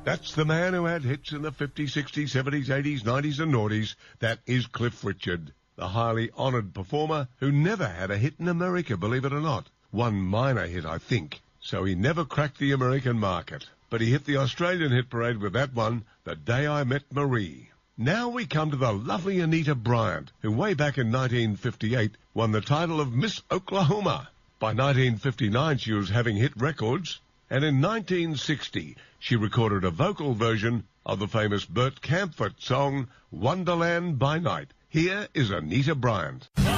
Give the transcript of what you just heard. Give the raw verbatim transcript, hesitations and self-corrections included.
That's the man who had hits in the fifties, sixties, seventies, eighties, nineties and noughties. That is Cliff Richard, the highly honoured performer who never had a hit in America, believe it or not. One minor hit, I think. So he never cracked the American market. But he hit the Australian hit parade with that one, The Day I Met Marie. Now we come to the lovely Anita Bryant, who way back in nineteen fifty-eight won the title of Miss Oklahoma. By nineteen fifty-nine she was having hit records, and in nineteen sixty she recorded a vocal version of the famous Bert Kaempfert song, Wonderland by Night. Here is Anita Bryant.